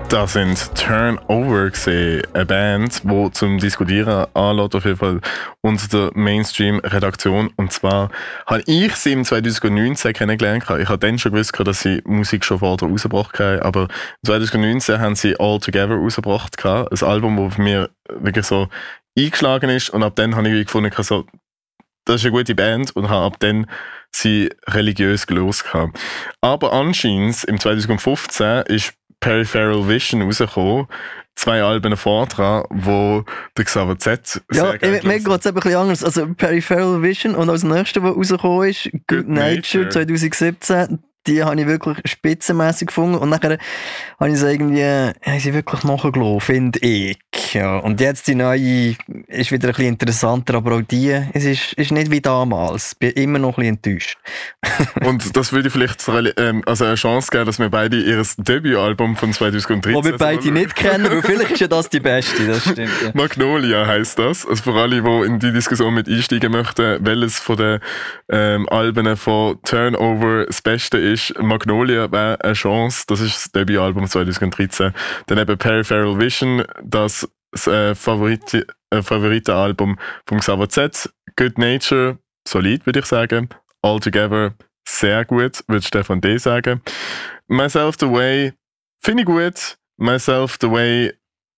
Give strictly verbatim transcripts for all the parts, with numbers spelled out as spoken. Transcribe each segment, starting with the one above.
Das sind Turnover gesehen, eine Band, die zum Diskutieren anlässt, auf jeden Fall unter der Mainstream-Redaktion. Und zwar habe ich sie im zwanzig neunzehn kennengelernt. Ich habe dann schon gewusst, dass sie Musik schon vorher rausgebracht haben, aber zwanzig neunzehn haben sie All Together rausgebracht. Ein Album, das für mich wirklich so eingeschlagen ist. Und ab dann habe ich gefunden, so, das ist eine gute Band, und habe ab dann sie religiös gelost. Aber anscheinend, im zwanzig fünfzehn ist Peripheral Vision rausgekommen, zwei Alben vortragen, wo der Xaver Z ja, mir geht es ein bisschen anders. Also Peripheral Vision und als nächstes, was rausgekommen ist, Good, Good Nature, Nature zwanzig siebzehn, die habe ich wirklich spitzenmässig gefunden, und nachher habe ich sie irgendwie, habe ich sie wirklich nachgelassen, finde ich. Ja, und jetzt die neue ist wieder ein bisschen interessanter, aber auch die, es ist, ist nicht wie damals. Ich bin immer noch ein bisschen enttäuscht. Und das würde vielleicht ähm, also eine Chance geben, dass wir beide ihr Debütalbum von zwanzig dreizehn Wo wir beide so nicht kennen, aber vielleicht ist ja das die beste, das stimmt. Ja. Magnolia heisst das. Also für alle, die in die Diskussion mit einsteigen möchten, welches von den ähm, Alben von Turnover das Beste ist. Magnolia wäre eine Chance, das ist das Debütalbum zwanzig dreizehn. Dann eben Peripheral Vision, das das äh, Favorite, äh, Favoritenalbum vom Xaver Z. Good Nature, solid würde ich sagen. All Together, sehr gut, würde Stefan D. sagen. Myself the Way, finde ich gut. Myself the Way,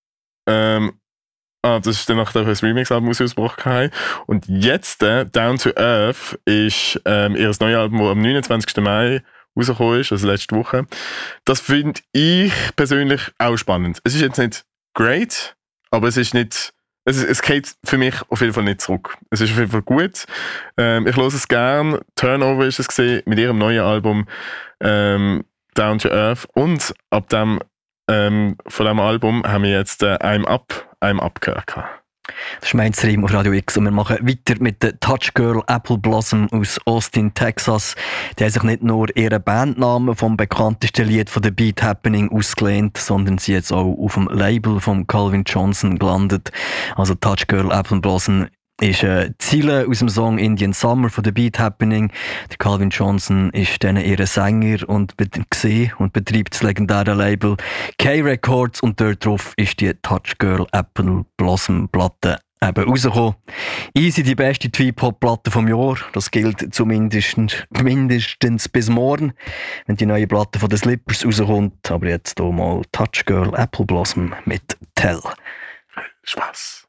ähm, ah, das ist dann nachdem das Remix-Album ausgebracht haben. Und jetzt, äh, Down to Earth, ist ähm, ihr neues Album, das am neunundzwanzigsten Mai rausgekommen ist, also letzte Woche. Das finde ich persönlich auch spannend. Es ist jetzt nicht great, aber es ist nicht, es, ist, es geht für mich auf jeden Fall nicht zurück. Es ist auf jeden Fall gut. Ähm, ich höre es gern. Turnover ist es gesehen mit ihrem neuen Album ähm, Down to Earth. Und ab dem, ähm, von diesem Album haben wir jetzt äh, I'm Up, I'm Up gehört. Das ist Mainstream auf Radio X, und wir machen weiter mit der Touch Girl Apple Blossom aus Austin, Texas. Die haben sich nicht nur ihren Bandnamen vom bekanntesten Lied von The Beat Happening ausgelehnt, sondern sie jetzt auch auf dem Label von Calvin Johnson gelandet. Also Touch Girl Apple Blossom ist äh, Ziele aus dem Song Indian Summer von The Beat Happening. Der Calvin Johnson ist dann ihr Sänger und, be- und betreibt das legendäre Label K-Records, und dort drauf ist die Touch Girl Apple Blossom Platte eben rausgekommen. Easy die beste Tweep-Hop-Platte vom Jahr. Das gilt zumindest mindestens bis morgen, wenn die neue Platte von den Slippers rauskommt. Aber jetzt hier mal Touch Girl Apple Blossom mit Tell. Spaß.